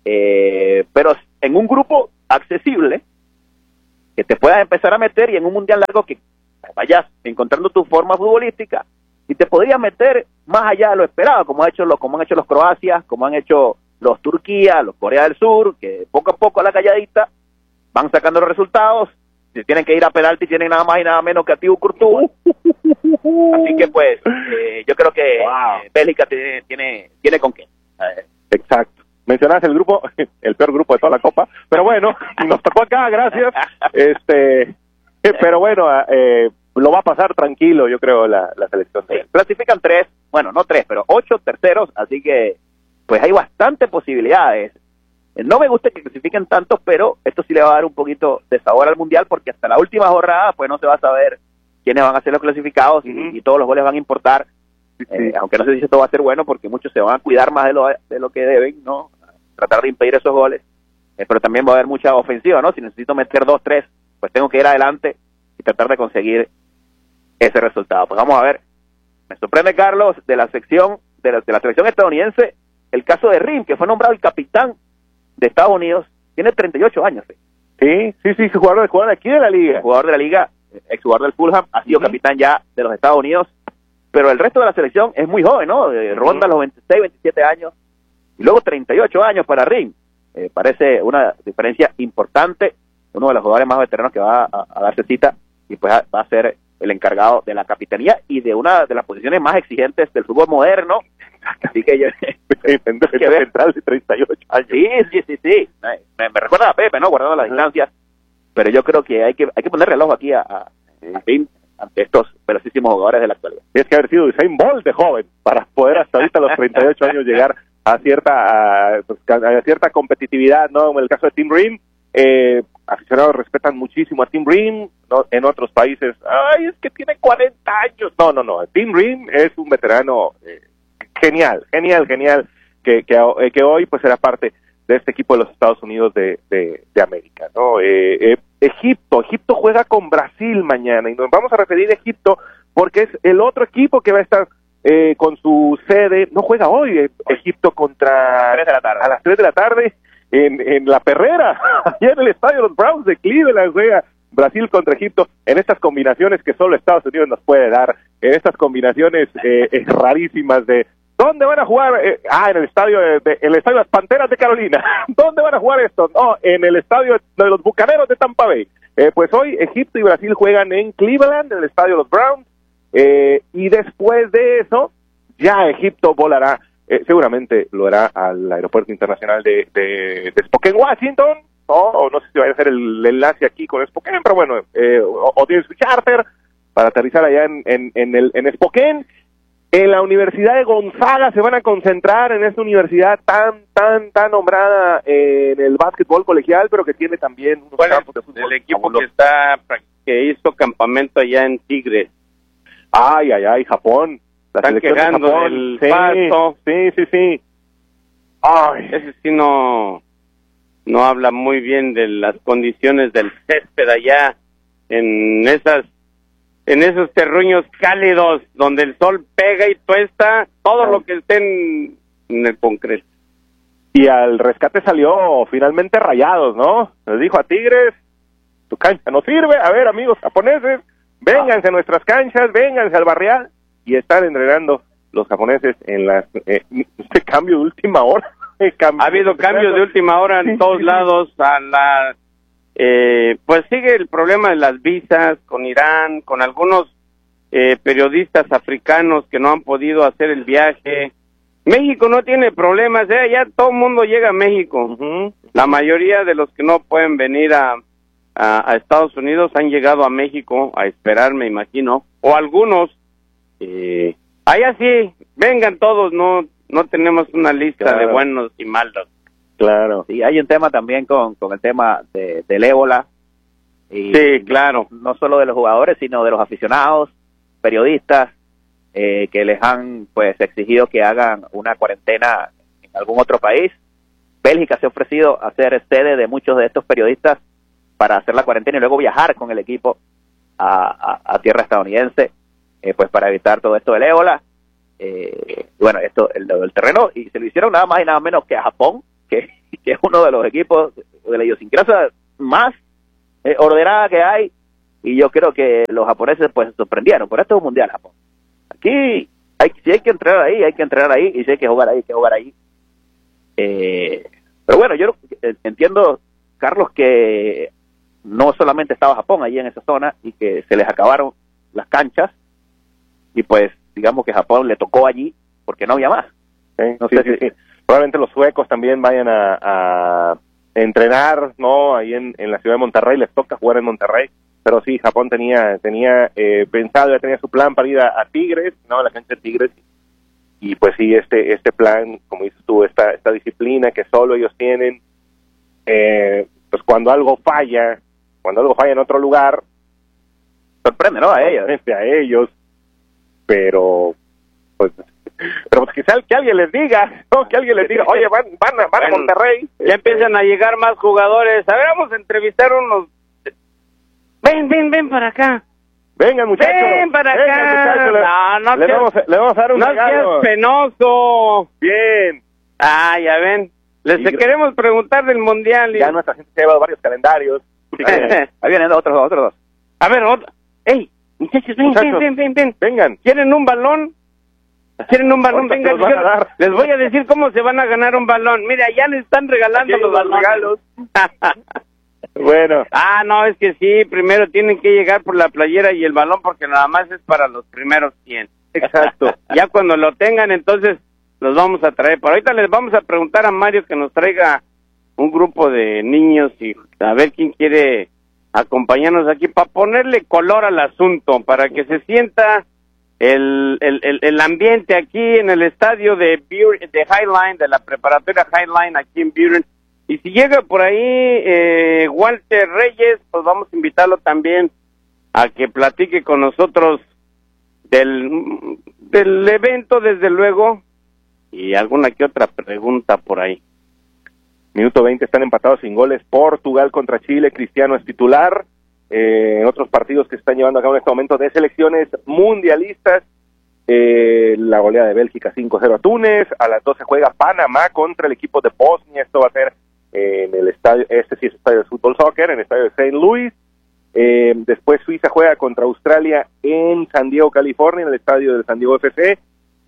pero en un grupo accesible, que te puedas empezar a meter, y en un mundial largo que vayas encontrando tu forma futbolística y te podrías meter más allá de lo esperado, como han hecho los Croacia, como han hecho los Turquía, los Corea del Sur, que poco a poco a la calladita van sacando los resultados. Si tienen que ir a penalti, tienen nada más y nada menos que a Thibaut Courtois. Así que pues yo creo que Bélgica tiene con qué. Exacto. Mencionabas el grupo, el peor grupo de toda la Copa, pero bueno, nos tocó acá, gracias. Pero bueno, lo va a pasar tranquilo, yo creo, la selección. Sí, clasifican 3, bueno, no 3, pero 8 terceros, así que pues hay bastantes posibilidades. No me gusta que clasifiquen tantos, pero esto sí le va a dar un poquito de sabor al Mundial, porque hasta la última jornada pues no se va a saber quiénes van a ser los clasificados y todos los goles van a importar. Aunque no sé si esto va a ser bueno, porque muchos se van a cuidar más de lo que deben, ¿no? Tratar de impedir esos goles, pero también va a haber mucha ofensiva, ¿no? Si necesito meter 2, 3, pues tengo que ir adelante y tratar de conseguir ese resultado. Pues vamos a ver. Me sorprende, Carlos, de la sección de la selección estadounidense, el caso de Rim, que fue nombrado el capitán de Estados Unidos, tiene 38 años. Sí, jugador de aquí de la liga. Jugador de la liga, exjugador del Fulham, ha sido capitán ya de los Estados Unidos, pero el resto de la selección es muy joven, ¿no? Ronda los 26, 27 años, y luego 38 años para Ring. Parece una diferencia importante, uno de los jugadores más veteranos que va a darse cita, y pues va a ser el encargado de la capitanía y de una de las posiciones más exigentes del fútbol moderno. Así que yo central de 38 años. Sí. Me recuerda a Pepe, ¿no? Guardando las distancias, pero yo creo que hay que poner reloj aquí a Ring ante estos velocísimos jugadores de la actualidad. Tienes que haber sido Usain Bolt de joven para poder hasta ahorita a los 38 años llegar a cierta competitividad, ¿no? En el caso de Tim Rim, aficionados respetan muchísimo a Tim Rim, ¿no? En otros países, ay, es que tiene 40 años. No, Tim Rim es un veterano genial, que hoy pues será parte de este equipo de los Estados Unidos de América, ¿no? Egipto juega con Brasil mañana, y nos vamos a referir a Egipto porque es el otro equipo que va a estar con su sede. No juega hoy Egipto contra a las 3 de la tarde en La Perrera, allá en el estadio de los Browns de Cleveland juega Brasil contra Egipto, en estas combinaciones que solo Estados Unidos nos puede dar, en estas combinaciones rarísimas de ¿dónde van a jugar? En el estadio de las Panteras de Carolina. ¿Dónde van a jugar esto? No, en el estadio de los Bucaneros de Tampa Bay. Pues hoy Egipto y Brasil juegan en Cleveland, en el estadio de los Browns, y después de eso ya Egipto volará, seguramente lo hará al aeropuerto internacional de Spokane, Washington, o no sé si va a hacer el enlace aquí con Spokane, pero bueno, o tiene su charter para aterrizar allá en Spokane. En la Universidad de Gonzaga se van a concentrar, en esta universidad tan nombrada en el básquetbol colegial, pero que tiene también unos campos de fútbol. El equipo que hizo campamento allá en Tigres. Ay, Japón. Están quejando del pasto. Sí. Ay. Ese sí no habla muy bien de las condiciones del césped allá en esos terruños cálidos donde el sol pega y tuesta todo lo que esté en el concreto. Y al rescate salió finalmente Rayados, ¿no? Les dijo a Tigres, tu cancha no sirve, a ver, amigos japoneses, vénganse a nuestras canchas, vénganse al barrial, y están entrenando los japoneses en este cambio de última hora. Ha habido cambios de última hora en todos lados. Pues sigue el problema de las visas con Irán, con algunos periodistas africanos que no han podido hacer el viaje. México no tiene problemas, ya todo el mundo llega a México. La mayoría de los que no pueden venir a Estados Unidos han llegado a México a esperar, me imagino, o algunos. Allá sí, vengan todos, no tenemos una lista de buenos y malos. Claro. Sí, hay un tema también con el tema del ébola. Sí, claro. No solo de los jugadores, sino de los aficionados, periodistas, que les han pues exigido que hagan una cuarentena en algún otro país. Bélgica se ha ofrecido a ser sede de muchos de estos periodistas para hacer la cuarentena y luego viajar con el equipo a tierra estadounidense, pues para evitar todo esto del ébola. Bueno, esto el terreno, y se lo hicieron nada más y nada menos que a Japón, que que es uno de los equipos de la idiosincrasia más ordenada que hay, y yo creo que los japoneses pues se sorprendieron. Por esto es un mundial, Japón. Aquí si hay que entrenar ahí, hay que entrenar ahí, y si hay que jugar ahí, hay que jugar ahí. Pero bueno, yo entiendo, Carlos, que no solamente estaba Japón allí en esa zona y que se les acabaron las canchas, y pues digamos que Japón le tocó allí porque no había más. No sé si probablemente los suecos también vayan a entrenar, ¿no? Ahí en la ciudad de Monterrey, les toca jugar en Monterrey, pero sí, Japón tenía pensado, ya tenía su plan para ir a Tigres, ¿no? A la cancha de Tigres, y pues sí, este plan, como dices tú, esta disciplina que solo ellos tienen, pues cuando algo falla en otro lugar, sorprende, ¿no? A ellos, pero pues que alguien les diga, ¿no? Que alguien les diga, oye, van a Monterrey. Ya empiezan a llegar más jugadores. A ver, vamos a entrevistar unos. Ven para acá. Vengan, muchachos. Ven para acá. No, le vamos a dar un regalo. No seas penoso. Bien. Ah, ya ven. Les queremos preguntar del mundial. Ya nuestra gente se ha llevado varios calendarios. Ahí vienen otros dos. A ver, ¡ey! Muchachos, ven. Vengan. ¿Quieren un balón? Vengan, les voy a decir cómo se van a ganar un balón. Mira, ya les están regalando los regalos. Bueno. No, es que sí, primero tienen que llegar por la playera y el balón, porque nada más es para los primeros 100. Exacto. Ya cuando lo tengan, entonces los vamos a traer. Por ahorita les vamos a preguntar a Mario que nos traiga un grupo de niños y a ver quién quiere acompañarnos aquí para ponerle color al asunto, para que se sienta el ambiente aquí en el estadio de Highline, de la preparatoria Highline aquí en Buren. Y si llega por ahí Walter Reyes, pues vamos a invitarlo también a que platique con nosotros del evento, desde luego, y alguna que otra pregunta por ahí. Minuto 20, están empatados sin goles. Portugal contra Chile, Cristiano es titular. En otros partidos que se están llevando a cabo en este momento de selecciones mundialistas, la goleada de Bélgica 5-0 a Túnez. A las 12 juega Panamá contra el equipo de Bosnia. Esto va a ser en el estadio, sí es estadio de fútbol soccer, en el estadio de St. Louis. Después Suiza juega contra Australia en San Diego, California, en el estadio del San Diego FC.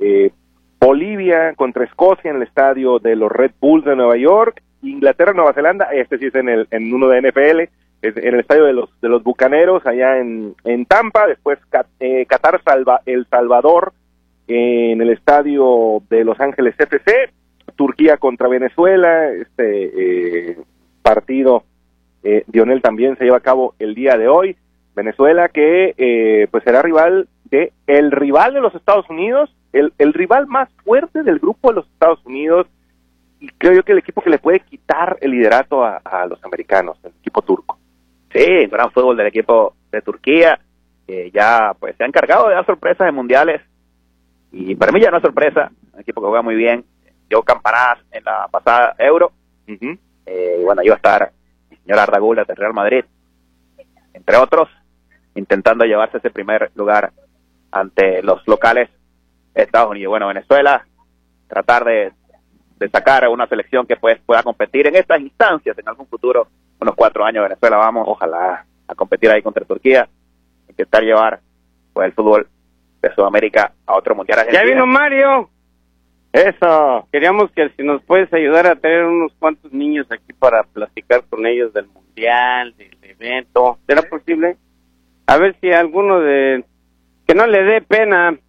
Bolivia contra Escocia en el estadio de los Red Bulls de Nueva York. Inglaterra, Nueva Zelanda, sí es en uno de NFL, en el estadio de los Bucaneros allá en Tampa. Después Qatar, El Salvador en el estadio de Los Ángeles FC. Turquía contra Venezuela, partido Dionel también se lleva a cabo el día de hoy. Venezuela que pues será rival de los Estados Unidos, el rival más fuerte del grupo de los Estados Unidos, y creo yo que el equipo que le puede quitar el liderato a los americanos, el equipo turco. Sí, gran fútbol del equipo de Turquía, ya pues se ha encargado de dar sorpresas en mundiales, y para mí ya no es sorpresa, un equipo que juega muy bien, dio campanadas en la pasada Euro, y bueno, iba a estar el señor Arda Güler del Real Madrid, entre otros, intentando llevarse ese primer lugar ante los locales de Estados Unidos. Bueno, Venezuela, tratar de sacar una selección que pues pueda competir en estas instancias en algún futuro, unos 4 años. Venezuela, vamos, ojalá, a competir ahí contra Turquía, intentar llevar pues el fútbol de Sudamérica a otro mundial. Ya vino Mario. Eso, queríamos que si nos puedes ayudar a traer unos cuantos niños aquí para platicar con ellos del mundial, del evento. ¿Será posible? A ver si alguno que no le dé pena.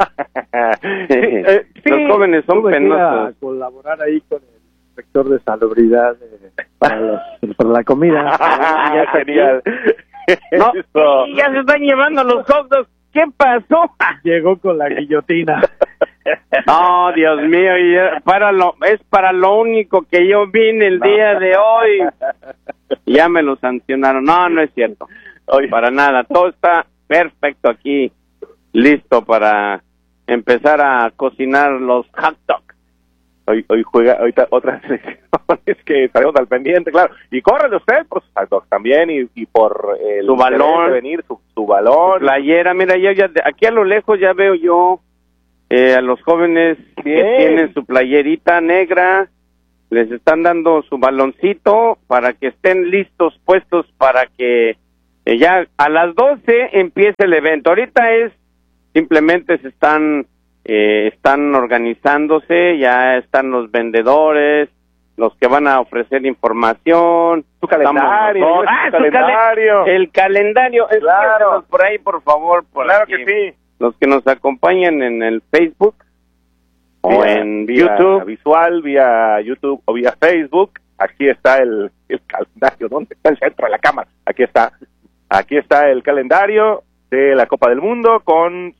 Sí, los jóvenes son penosos. A colaborar ahí con el sector de salubridad para la comida. Ya genial. No, ya se están llevando los hot dogs. ¿Qué pasó? Llegó con la guillotina. Oh, Dios mío, es para lo único que yo vine el día de hoy. Ya me lo sancionaron. No es cierto. Para nada, todo está perfecto aquí, listo para empezar a cocinar los hot dogs. Hoy juega ahorita otras selecciones que estaremos al pendiente, claro. Y córrele usted por sus hot dogs también y por su balón, venir, su balón, su playera. Mira, ya aquí a lo lejos ya veo yo a los jóvenes que tienen su playerita negra, les están dando su baloncito para que estén listos, puestos para que ya a las 12 empiece el evento. Ahorita simplemente se están organizándose, ya están los vendedores, los que van a ofrecer información. Su calendario. El calendario. Claro. Por ahí, por favor. Claro que sí. Los que nos acompañan en el Facebook o en YouTube. Visual, vía YouTube o vía Facebook. Aquí está el calendario. ¿Dónde está el centro de la cámara? Aquí está el calendario de la Copa del Mundo con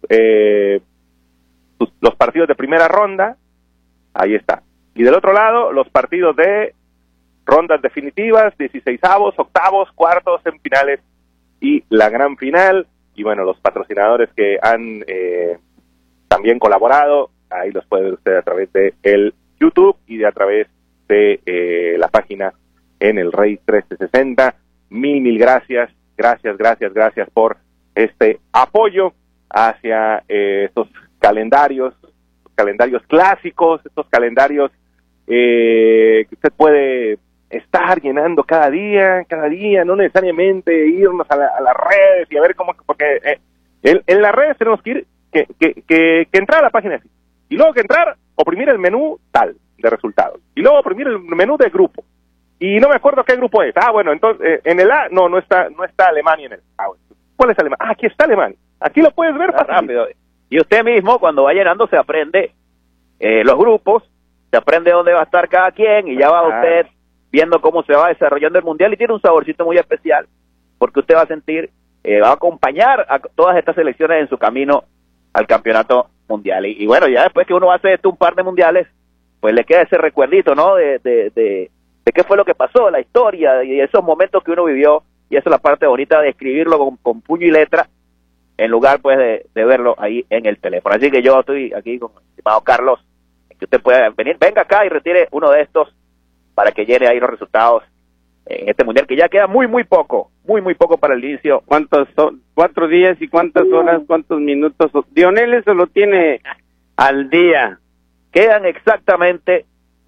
los partidos de primera ronda. Ahí está. Y del otro lado, los partidos de rondas definitivas, 16avos, octavos, cuartos, semifinales y la gran final. Y bueno, los patrocinadores que han también colaborado, ahí los puede ver usted a través de el YouTube y a través de la página en el Rey 1360. Mil gracias, gracias por este apoyo hacia estos calendarios clásicos, estos calendarios que usted puede estar llenando cada día, no necesariamente irnos a las redes y a ver cómo, porque en las redes tenemos que ir, que entrar a la página y luego que entrar, oprimir el menú tal de resultados y luego oprimir el menú de grupo y no me acuerdo qué grupo es. Bueno, entonces en el A no está Alemania en el A. Bueno. ¿Cuál es Alemania? Aquí está Alemania. Aquí lo puedes ver rápido. Y usted mismo cuando va llenando se aprende los grupos, se aprende dónde va a estar cada quien y ya va usted viendo cómo se va desarrollando el mundial y tiene un saborcito muy especial porque usted va a sentir, va a acompañar a todas estas selecciones en su camino al campeonato mundial. Y bueno, ya después que uno hace un par de mundiales, pues le queda ese recuerdito, ¿no? De qué fue lo que pasó, la historia y esos momentos que uno vivió, y esa es la parte bonita de escribirlo con puño y letra en lugar pues de verlo ahí en el teléfono. Así que yo estoy aquí con el estimado Carlos, que usted pueda venga acá y retire uno de estos para que llene ahí los resultados en este mundial que ya queda muy poco para el inicio. ¿Cuántos son? 4 días y cuántas horas, cuántos minutos. Lionel eso lo tiene al día. Quedan exactamente,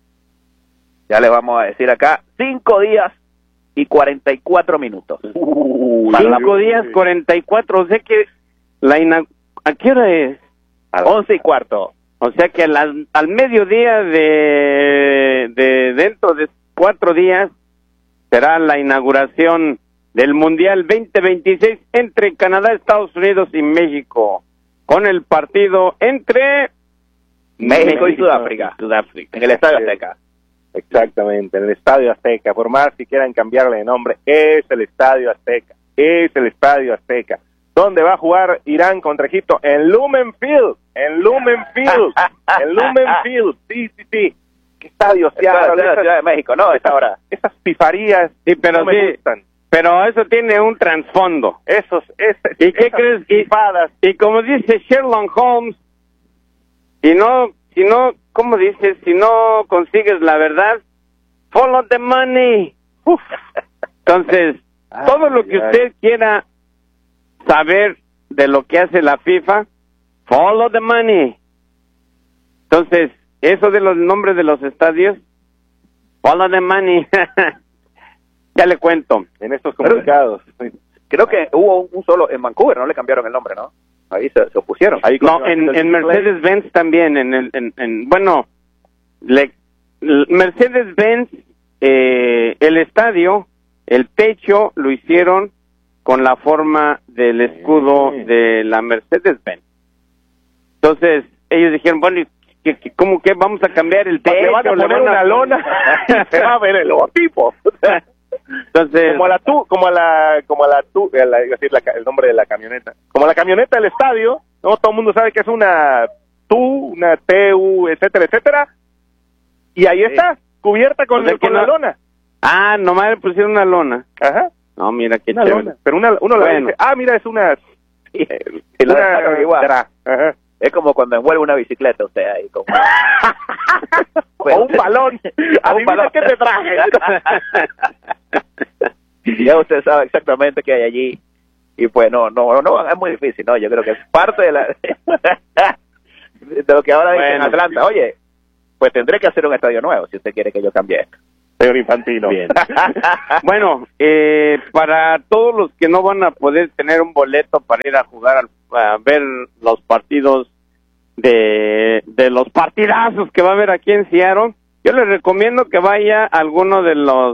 ya les vamos a decir acá, 5 días y 44 minutos. 5 días, 44, o sea que ¿a qué hora es? A las 11:15. O sea que al mediodía de dentro de 4 días será la inauguración del Mundial 2026 entre Canadá, Estados Unidos y México, con el partido entre México y Sudáfrica. En el Estadio Azteca. Exactamente, en el Estadio Azteca. Por más que quieran cambiarle de nombre, es el Estadio Azteca. ¿Dónde va a jugar Irán contra Egipto? En Lumen Field. Sí. ¿Qué estadio? Ciudad de México, ¿no? Esta hora. Esas pifarías sí, pero no me gustan. Pero eso tiene un trasfondo. ¿Y qué crees? Y como dice Sherlock Holmes, si no, ¿cómo dices? Si no consigues la verdad, follow the money. Entonces, todo lo que usted quiera saber de lo que hace la FIFA, follow the money. Entonces, eso de los nombres de los estadios, follow the money. Ya le cuento. En estos comunicados. Creo que hubo un solo en Vancouver, no le cambiaron el nombre, ¿no? Ahí se opusieron. Ahí no, en Mercedes-Benz también, Mercedes-Benz, el estadio, el techo lo hicieron con la forma del escudo de la Mercedes-Benz. Entonces, ellos dijeron, bueno, ¿cómo que vamos a cambiar el techo? Le van a poner una lona y se va a ver el logotipo. Entonces, el nombre de la camioneta. Como la camioneta del estadio, no todo el mundo sabe que es una TU, etcétera. Y ahí está, cubierta con la lona. Nomás le pusieron una lona. Ajá. No, mira qué una chévere. Lona. Pero uno le dice, mira, es una igual. Ajá. Es como cuando envuelve una bicicleta usted ahí. Como... o un balón. Adivina qué te traje. Ya usted sabe exactamente qué hay allí. Y pues no, es muy difícil, ¿no? Yo creo que es parte de lo que ahora dicen en Atlanta. Oye, pues tendré que hacer un estadio nuevo si usted quiere que yo cambie esto. Señor Infantino. Bien. Bueno, para todos los que no van a poder tener un boleto para ir a jugar, a ver los partidos de los partidazos que va a haber aquí en Seattle, yo les recomiendo que vaya a alguno de los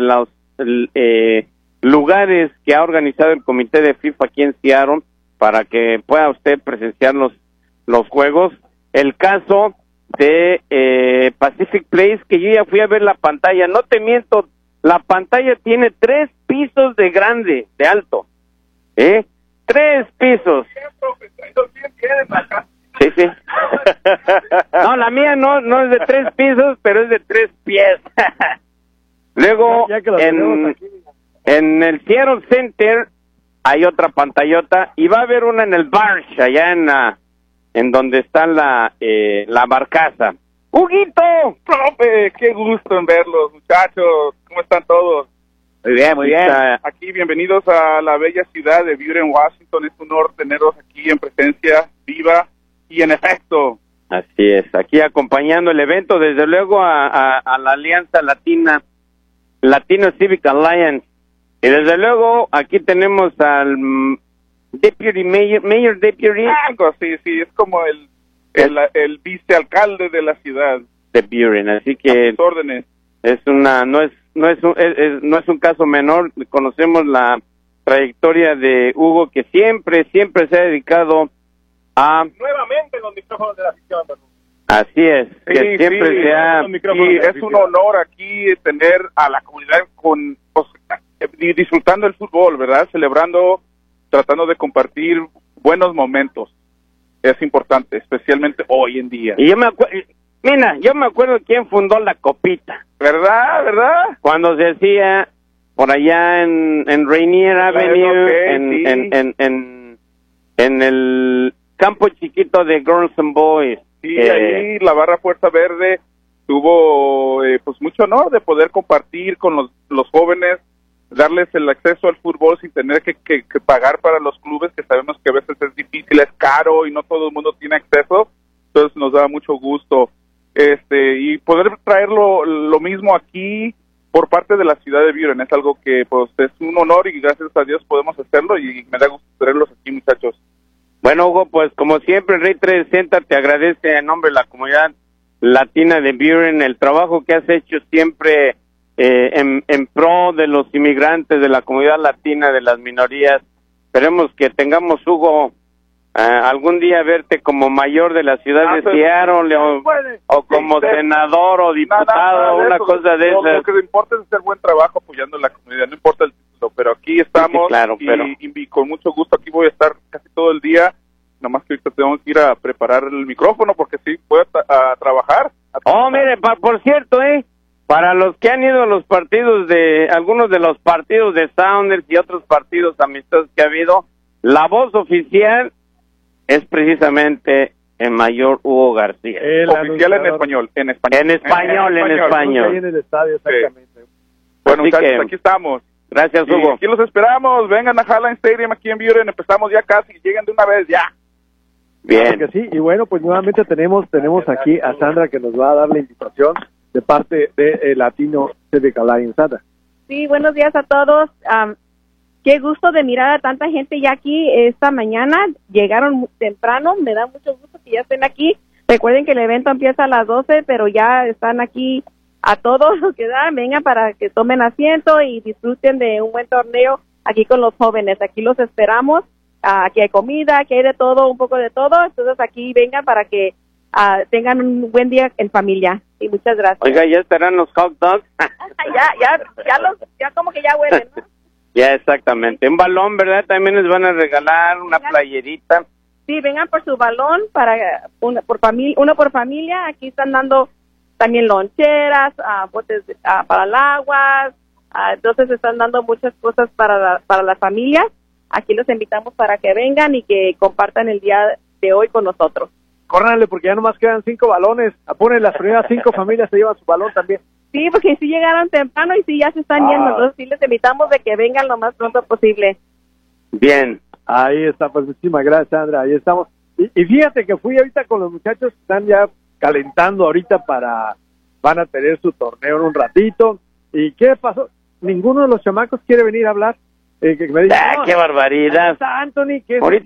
lugares que ha organizado el comité de FIFA aquí en Seattle para que pueda usted presenciar los juegos. El caso de Pacific Place, que yo ya fui a ver la pantalla, no te miento, la pantalla tiene 3 pisos de grande, de alto, 3 pisos. Sí, sí. No, la mía no es de 3 pisos, pero es de 3 pies. Luego, en el Seattle Center hay otra pantallota y va a haber una en el Barge, allá en donde está la barcaza. ¡Huguito! Profe, qué gusto en verlos, muchachos. ¿Cómo están todos? Muy bien, muy bien. Aquí, bienvenidos a la bella ciudad de Buren, Washington. Es un honor tenerlos aquí en presencia viva y en efecto. Así es, aquí acompañando el evento, desde luego a la Alianza Latino Civic Alliance. Y desde luego aquí tenemos al Deputy Mayor Deputy. Algo así, sí, es como el vicealcalde de la ciudad de Buren, así que a sus órdenes. No es un caso menor. Conocemos la trayectoria de Hugo, que siempre se ha dedicado a Nuevamente los micrófonos de la afición, así es, Sí, que siempre sí, se ha es un honor aquí tener a la comunidad disfrutando el fútbol, ¿verdad? Celebrando, tratando de compartir buenos momentos. Es importante, especialmente hoy en día. Y yo me acuerdo quién fundó la copita, ¿Verdad? cuando se hacía por allá en Rainier Avenue, en el campo chiquito de Girls and Boys. Sí, ahí la Barra Fuerza Verde tuvo pues mucho honor de poder compartir con los jóvenes, darles el acceso al fútbol sin tener que pagar para los clubes, que sabemos que a veces es difícil, es caro y no todo el mundo tiene acceso. Entonces nos da mucho gusto y poder traer lo mismo aquí por parte de la ciudad de Buren. Es algo que pues es un honor y gracias a Dios podemos hacerlo y me da gusto tenerlos aquí, muchachos. Bueno, Hugo, pues como siempre, Rey 360 te agradece en nombre de la comunidad latina de Buren el trabajo que has hecho siempre en pro de los inmigrantes, de la comunidad latina, de las minorías. Esperemos que tengamos, Hugo, algún día verte como mayor de la ciudad de Seattle o como senador o diputado, una cosa de esas. Lo que importa es hacer buen trabajo apoyando a la comunidad, no importa el título, pero aquí estamos, sí, claro, y con mucho gusto aquí voy a estar casi todo el día, nomás que ahorita tengo que ir a preparar el micrófono porque sí, voy a trabajar. Oh, mire, por cierto, para los que han ido a los partidos algunos de los partidos de Sounders y otros partidos amistosos que ha habido, la voz oficial es precisamente el mayor Hugo García. Oficial en español. En español. Ahí en el estadio, exactamente. Sí. Bueno, Así muchachos, que, aquí estamos. Gracias, Hugo. Aquí los esperamos. Vengan a Highline Stadium aquí en Buren. Empezamos ya casi. Lleguen de una vez ya. Bien. Claro que sí. Y bueno, pues nuevamente tenemos aquí a Sandra que nos va a dar la invitación de parte de Latino Civic Alliance. Sandra. Sí, buenos días a todos. Qué gusto de mirar a tanta gente ya aquí esta mañana. Llegaron temprano, me da mucho gusto que ya estén aquí. Recuerden que el evento empieza a las 12, pero ya están aquí a todos los que dan. Vengan para que tomen asiento y disfruten de un buen torneo aquí con los jóvenes. Aquí los esperamos. Aquí hay comida, aquí hay de todo, un poco de todo. Entonces aquí vengan para que tengan un buen día en familia. Y muchas gracias. Oiga, ¿ya estarán los hot dogs? ya como que ya huelen, ¿no? Ya, exactamente. Un balón, ¿verdad? También les van a regalar una playerita. Sí, vengan por su balón, uno por familia. Aquí están dando también loncheras, botes para el agua. Entonces están dando muchas cosas para las familias. Aquí los invitamos para que vengan y que compartan el día de hoy con nosotros. Córranle porque ya nomás quedan 5 balones. Apuren, las primeras 5 familias se llevan su balón también. Sí, porque sí llegaron temprano y sí ya se están yendo. Entonces sí les invitamos de que vengan lo más pronto posible. Bien. Ahí está, pues muchísimas gracias, Sandra. Ahí estamos. Y fíjate que fui ahorita con los muchachos, están ya calentando ahorita van a tener su torneo en un ratito. ¿Y qué pasó? Ninguno de los chamacos quiere venir a hablar. Que me digan, ¡qué barbaridad! Anthony, ¿qué es? Ahorita